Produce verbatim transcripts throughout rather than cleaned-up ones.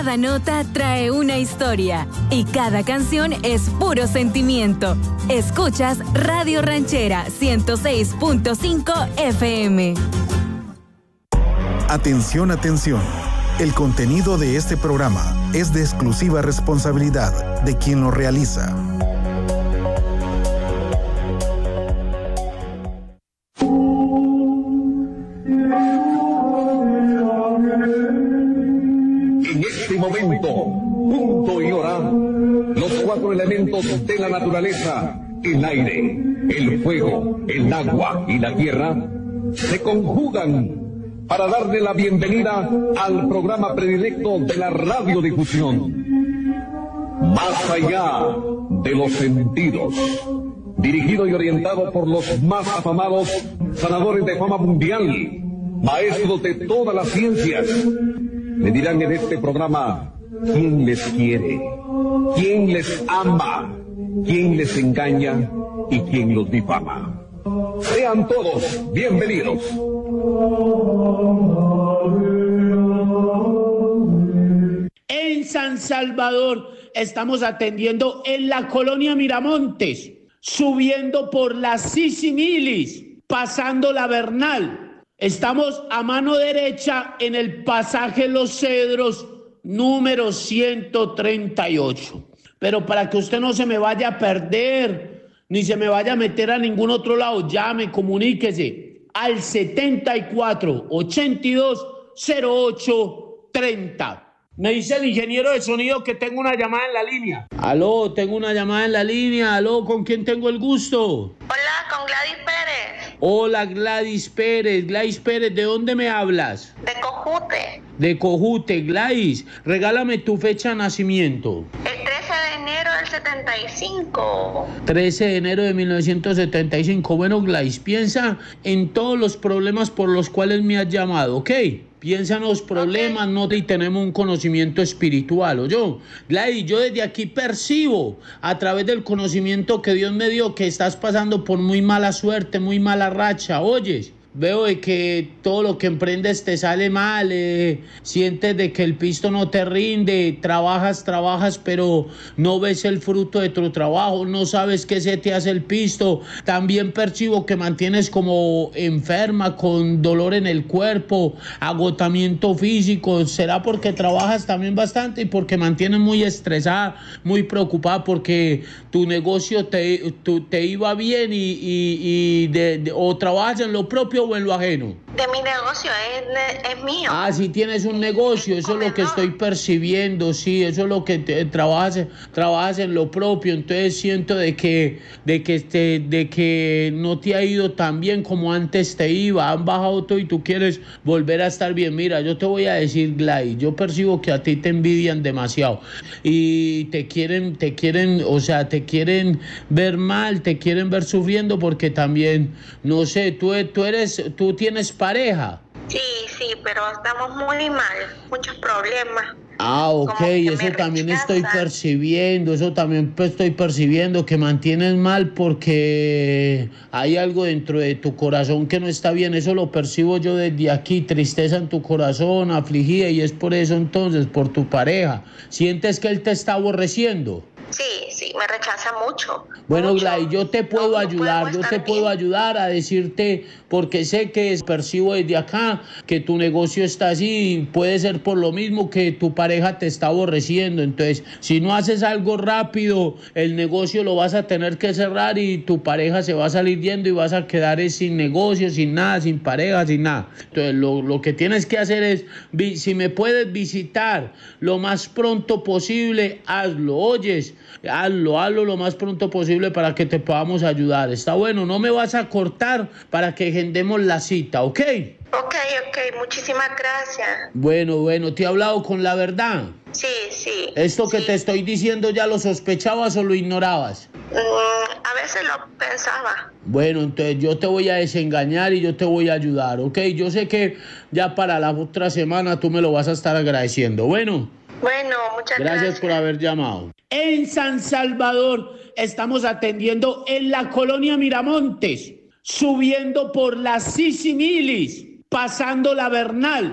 Cada nota trae una historia y cada canción es puro sentimiento. Escuchas Radio Ranchera ciento seis punto cinco F M. Atención, atención. El contenido de este programa es de exclusiva responsabilidad de quien lo realiza. En este momento, punto y hora, los cuatro elementos de la naturaleza, el aire, el fuego, el agua y la tierra, se conjugan para darle la bienvenida al programa predilecto de la radiodifusión. Más allá de los sentidos, dirigido y orientado por los más afamados sanadores de fama mundial, maestros de todas las ciencias. Le dirán en este programa quién les quiere, quién les ama, quién les engaña y quién los difama. Sean todos bienvenidos. En San Salvador estamos atendiendo en la colonia Miramontes, subiendo por la Sisimilis, pasando la Bernal. Estamos a mano derecha en el pasaje Los Cedros, número ciento treinta y ocho. Pero para que usted no se me vaya a perder, ni se me vaya a meter a ningún otro lado, llame, comuníquese al setenta y cuatro, ochenta y dos, cero ocho, treinta. Me dice el ingeniero de sonido que tengo una llamada en la línea. Aló, tengo una llamada en la línea. Aló, ¿con quién tengo el gusto? Hola, con Gladys Pérez. Hola, Gladys Pérez. Gladys Pérez, ¿de dónde me hablas? De Cojute. De Cojute, Gladys. Regálame tu fecha de nacimiento. El trece de enero del setenta y cinco. trece de enero de mil novecientos setenta y cinco. Bueno, Gladys, piensa en todos los problemas por los cuales me has llamado, ¿ok? Piensa en los problemas, okay. No te tenemos un conocimiento espiritual, ¿o yo? Gladys, yo desde aquí percibo, a través del conocimiento que Dios me dio, que estás pasando por muy mala suerte, muy mala racha, ¿oyes? Veo de que todo lo que emprendes te sale mal, eh, sientes de que el pisto no te rinde, trabajas, trabajas, pero no ves el fruto de tu trabajo, no sabes qué se te hace el pisto. También percibo que mantienes como enferma, con dolor en el cuerpo, agotamiento físico. ¿Será porque trabajas también bastante y porque mantienes muy estresada, muy preocupada porque tu negocio te, tu, te iba bien y, y, y de, de, o trabajas en lo propio o en lo ajeno? De mi negocio, es, es mío. Ah, si tienes un negocio, eso es lo que estoy percibiendo, sí, eso es lo que te, trabajas, trabajas en lo propio, entonces siento de que, de que te, de que no te ha ido tan bien como antes te iba, han bajado todo y tú quieres volver a estar bien. Mira, yo te voy a decir, Gladys, yo percibo que a ti te envidian demasiado y te quieren, te quieren, o sea, te quieren ver mal, te quieren ver sufriendo porque también, no sé, tú, tú eres, tú tienes pareja. Sí, sí, pero estamos muy mal, muchos problemas. Ah, ok, eso también estoy percibiendo, eso también estoy percibiendo, que mantienes mal porque hay algo dentro de tu corazón que no está bien, eso lo percibo yo desde aquí, tristeza en tu corazón, afligida, y es por eso entonces, por tu pareja. ¿Sientes que él te está aborreciendo? Sí, sí, me rechaza mucho. Bueno, mucho. Gladys, yo te puedo no, ayudar, no yo te bien. puedo ayudar a decirte, porque sé que percibo desde acá que tu negocio está así, puede ser por lo mismo que tu pareja te está aborreciendo. Entonces, si no haces algo rápido, el negocio lo vas a tener que cerrar y tu pareja se va a salir yendo y vas a quedar sin negocio, sin nada, sin pareja, sin nada. Entonces, lo, lo que tienes que hacer es, si me puedes visitar lo más pronto posible, hazlo, oyes. Hazlo, hazlo lo más pronto posible para que te podamos ayudar. Está bueno, no me vas a cortar para que agendemos la cita, ¿ok? Ok, ok, muchísimas gracias. Bueno, bueno, ¿te he hablado con la verdad? Sí, sí. ¿Esto que sí. te estoy diciendo ya lo sospechabas o lo ignorabas? Mm, a veces lo pensaba. Bueno, entonces yo te voy a desengañar y yo te voy a ayudar, ¿ok? Yo sé que ya para la otra semana tú me lo vas a estar agradeciendo, bueno. Bueno, muchas gracias. Gracias por haber llamado. En San Salvador estamos atendiendo en la colonia Miramontes, subiendo por la Sisimilis, pasando la Bernal.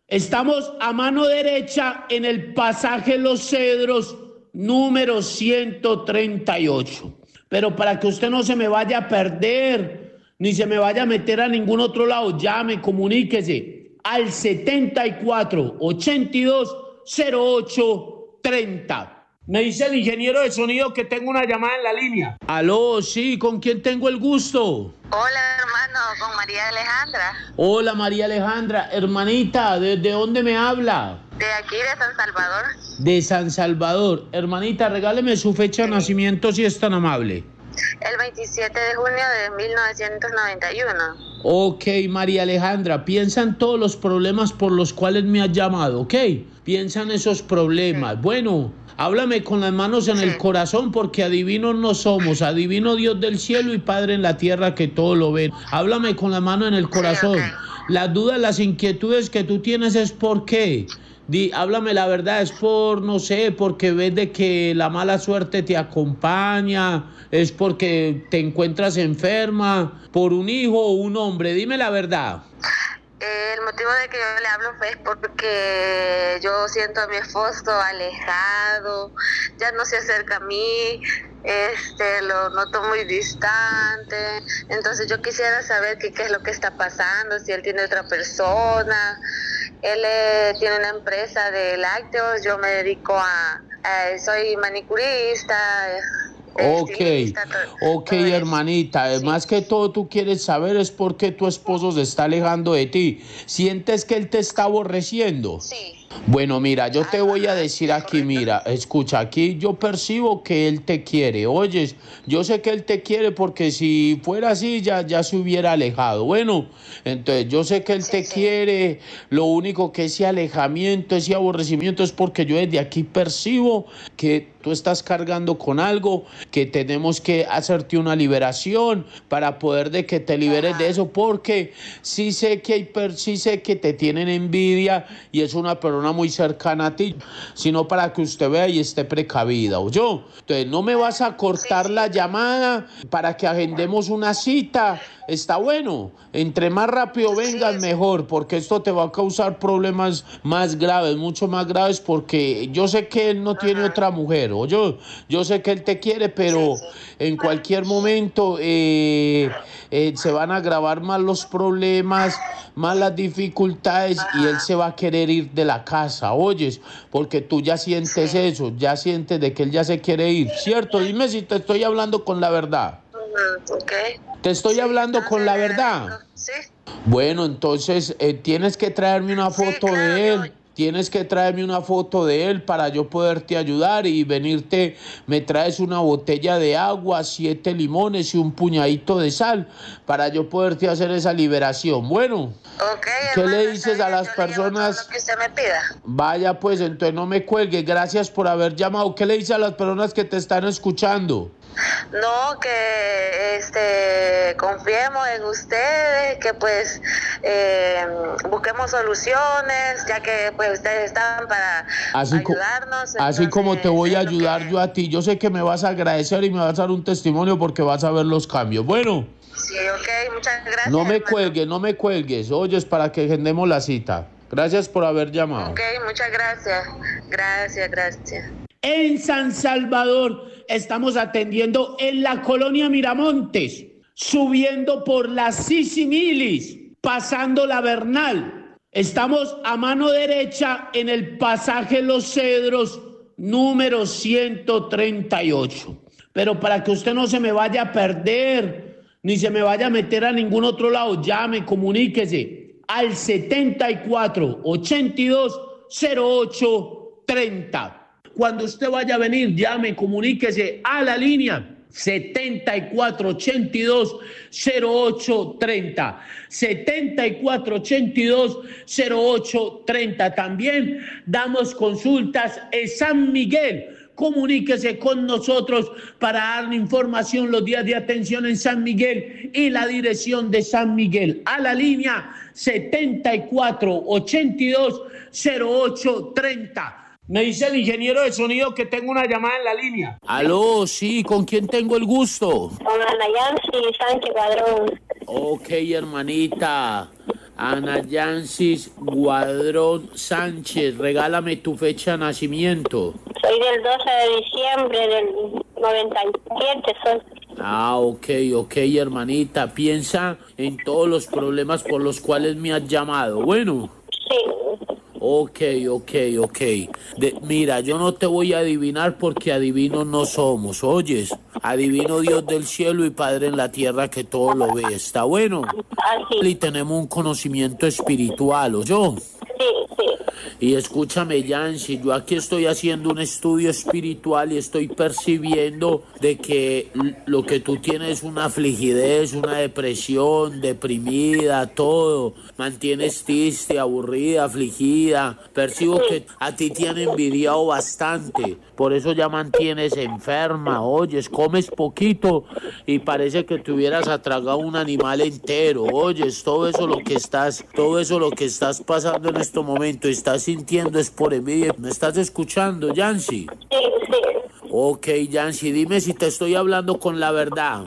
Estamos a mano derecha en el pasaje Los Cedros, número ciento treinta y ocho. Pero para que usted no se me vaya a perder, ni se me vaya a meter a ningún otro lado, llame, comuníquese al setenta y cuatro, ochenta y dos, cero ocho, treinta. Me dice el ingeniero de sonido que tengo una llamada en la línea. Aló, sí, ¿con quién tengo el gusto? Hola, hermano, con María Alejandra. Hola, María Alejandra. Hermanita, ¿desde dónde me habla? De aquí, de San Salvador. De San Salvador. Hermanita, regáleme su fecha de nacimiento si es tan amable. El veintisiete de junio de mil novecientos noventa y uno. Ok, María Alejandra, piensa en todos los problemas por los cuales me has llamado, ¿ok? Piensa en esos problemas. Sí. Bueno, háblame con las manos en sí. el corazón, porque adivinos no somos, adivino Dios del cielo y Padre en la tierra que todo lo ven. Háblame con la mano en el corazón. Sí, okay. Las dudas, las inquietudes que tú tienes es por qué. Di, háblame la verdad, es por, no sé, porque ves de que la mala suerte te acompaña, es porque te encuentras enferma, por un hijo o un hombre, dime la verdad. El motivo de que yo le hablo es porque yo siento a mi esposo alejado, ya no se acerca a mí, este, lo noto muy distante, entonces yo quisiera saber qué, qué es lo que está pasando, si él tiene otra persona. Él eh, tiene una empresa de lácteos, yo me dedico a, a soy manicurista. Ok, ok, hermanita, sí. Más que todo tú quieres saber es por qué tu esposo se está alejando de ti. ¿Sientes que él te está aborreciendo? Sí. Bueno, mira, yo te voy a decir aquí, mira, escucha, aquí yo percibo que él te quiere, oyes, yo sé que él te quiere porque si fuera así ya, ya se hubiera alejado. Bueno, entonces yo sé que él sí, te sí. quiere, lo único que ese alejamiento, ese aborrecimiento es porque yo desde aquí percibo que tú estás cargando con algo, que tenemos que hacerte una liberación para poder de que te liberes de eso, porque sí sé que hay per, sí sé que te tienen envidia y es una persona muy cercana a ti, sino para que usted vea y esté precavida, ¿oyó? Entonces no me vas a cortar la llamada para que agendemos una cita, está bueno, entre más rápido vengas mejor, porque esto te va a causar problemas más graves, mucho más graves, porque yo sé que él no tiene otra mujer, ¿oyó? Yo, yo sé que él te quiere, pero sí, sí. en cualquier momento eh, eh, se van a agravar más los problemas, más las dificultades y él se va a querer ir de la casa, oyes, porque tú ya sientes sí. eso, ya sientes de que él ya se quiere ir, ¿cierto? Dime si te estoy hablando con la verdad. Uh-huh. Okay. Te estoy sí, hablando con la verdad. Sí. Bueno, entonces eh, tienes que traerme una foto sí, claro, de él. Yo... Tienes que traerme una foto de él para yo poderte ayudar y venirte, me traes una botella de agua, siete limones y un puñadito de sal para yo poderte hacer esa liberación. Bueno, okay, ¿qué hermano, le dices a las personas? Todo lo que usted me pida. Vaya pues, entonces no me cuelgue, gracias por haber llamado. ¿Qué le dices a las personas que te están escuchando? No, que este confiemos en ustedes, que pues eh, busquemos soluciones, ya que pues ustedes están para así ayudarnos. Co- así como te voy a ayudar que... yo a ti, yo sé que me vas a agradecer y me vas a dar un testimonio porque vas a ver los cambios. Bueno. Sí, ok, muchas gracias. No me hermano. cuelgues, no me cuelgues, oyes, para que agendemos la cita. Gracias por haber llamado. Ok, muchas gracias. Gracias, gracias. En San Salvador estamos atendiendo en la colonia Miramontes, subiendo por la Sisimilis, pasando la Bernal. Estamos a mano derecha en el pasaje Los Cedros, número ciento treinta y ocho. Pero para que usted no se me vaya a perder, ni se me vaya a meter a ningún otro lado, llame, comuníquese al setenta y cuatro, ochenta y dos, cero ocho, treinta. Cuando usted vaya a venir, llame, comuníquese a la línea setenta y cuatro, ochenta y dos, cero ocho, treinta. setenta y cuatro, ochenta y dos, cero ocho, treinta. También damos consultas en San Miguel. Comuníquese con nosotros para darle información los días de atención en San Miguel y la dirección de San Miguel. A la línea setenta y cuatro, ochenta y dos, cero ocho, treinta. Me dice el ingeniero de sonido que tengo una llamada en la línea. Aló, sí, ¿con quién tengo el gusto? Con Ana Yancy Sánchez Padrón. Ok, hermanita. Ana Yancis Guadrón Sánchez, regálame tu fecha de nacimiento. Soy del doce de diciembre del noventa y siete, soy. Ah, ok, ok, hermanita. Piensa en todos los problemas por los cuales me has llamado. Bueno. Sí. Ok, ok, ok. De, mira, yo no te voy a adivinar porque adivinos no somos, ¿oyes? Adivino Dios del cielo y Padre en la tierra que todo lo ve. ¿Está bueno? Así. Y tenemos un conocimiento espiritual, ¿o yo? Sí, sí. Y escúchame, Yancy, yo aquí estoy haciendo un estudio espiritual y estoy percibiendo de que lo que tú tienes es una afligidez, una depresión, deprimida, todo. Mantienes triste, aburrida, afligida. Percibo que a ti te han envidiado bastante. Por eso ya mantienes enferma, oyes, comes poquito y parece que te hubieras atragado un animal entero. Oyes, todo eso lo que estás, todo eso lo que estás pasando en este momento, estás sintiendo es por envidia. ¿Me estás escuchando, Yancy? Sí, sí. Ok, Yancy, dime si te estoy hablando con la verdad.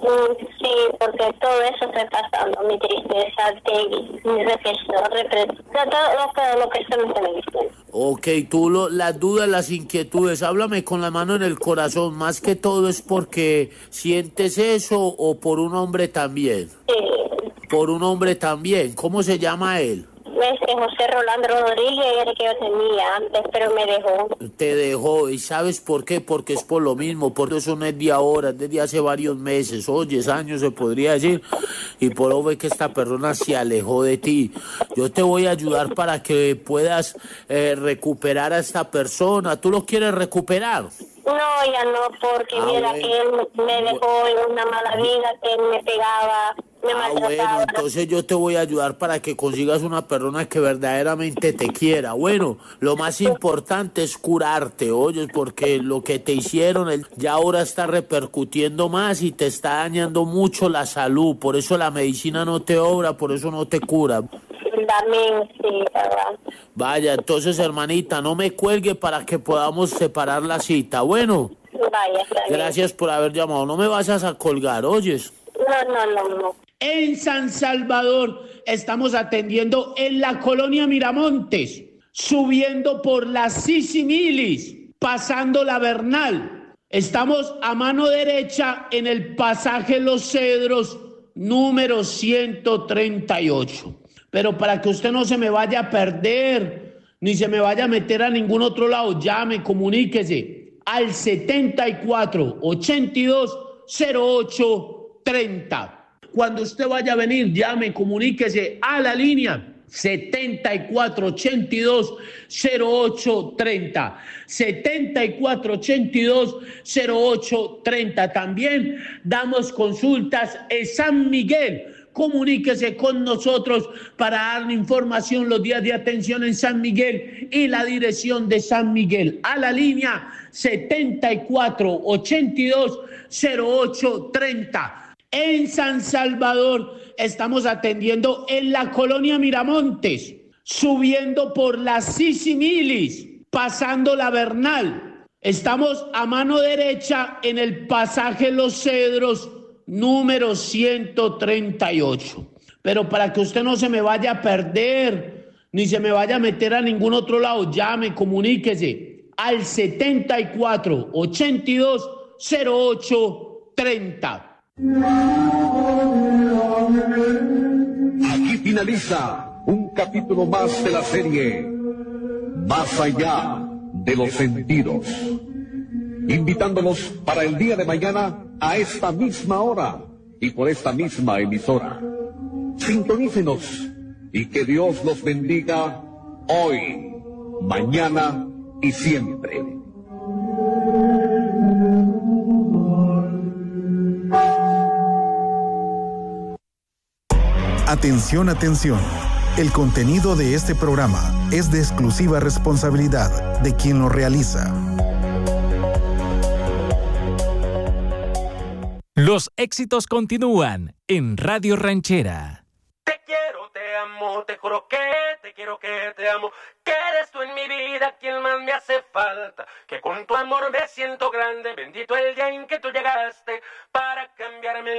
Sí, porque todo eso está pasando, mi tristeza, mi reflexión, represión, todo lo, lo que está en televisión. Ok, tú lo, las dudas, las inquietudes, háblame con la mano en el corazón, más que todo es porque sientes eso o por un hombre también. Sí. Por un hombre también, ¿cómo se llama él? Este José Rolando Rodríguez era el que yo tenía antes, pero me dejó. Te dejó, ¿y sabes por qué? Porque es por lo mismo, porque eso no es de ahora, es desde hace varios meses, oyes, años se podría decir, y por eso ve que esta persona se alejó de ti. Yo te voy a ayudar para que puedas eh, recuperar a esta persona. ¿Tú lo quieres recuperar? No, ya no, porque ah, mira bueno. que él me dejó en una mala vida, que él me pegaba, me ah, maltrataba. bueno, entonces yo te voy a ayudar para que consigas una persona que verdaderamente te quiera. Bueno, lo más importante es curarte, oyes, porque lo que te hicieron él, ya ahora está repercutiendo más y te está dañando mucho la salud. Por eso la medicina no te obra, por eso no te cura. También, sí, verdad. Vaya, entonces, hermanita, no me cuelgue para que podamos separar la cita. Bueno. Vaya, está bien. Gracias por haber llamado. No me vayas a colgar, ¿oyes? No, no, no, no. En San Salvador estamos atendiendo en la colonia Miramontes, subiendo por la Sisimilis, pasando la Bernal. Estamos a mano derecha en el pasaje Los Cedros, número ciento treinta y ocho. Pero para que usted no se me vaya a perder, ni se me vaya a meter a ningún otro lado, llame, comuníquese al setenta y cuatro, ochenta y dos, cero ocho, treinta. Cuando usted vaya a venir, llame, comuníquese a la línea setenta y cuatro, ochenta y dos, cero ocho, treinta. setenta y cuatro, ochenta y dos, cero ocho, treinta. También damos consultas en San Miguel. Comuníquese con nosotros para darle información los días de atención en San Miguel y la dirección de San Miguel. A la línea setenta y cuatro, ochenta y dos, cero ocho, treinta. En San Salvador estamos atendiendo en la colonia Miramontes, subiendo por la Sisimilis, pasando la Bernal. Estamos a mano derecha en el pasaje Los Cedros, número ciento treinta y ocho. Pero para que usted no se me vaya a perder, ni se me vaya a meter a ningún otro lado, llame, comuníquese al setenta y cuatro, ochenta y dos, cero ocho, treinta. Aquí finaliza un capítulo más de la serie Más allá de los sentidos, invitándolos para el día de mañana a esta misma hora y por esta misma emisora. Sintonícenos y que Dios los bendiga hoy, mañana y siempre. Atención, atención. El contenido de este programa es de exclusiva responsabilidad de quien lo realiza. Los éxitos continúan en Radio Ranchera. Te quiero, te amo, te juro que te quiero, que te amo, que eres tú en mi vida quien más me hace falta, que con tu amor me siento grande, bendito el día en que tú llegaste para cambiarme el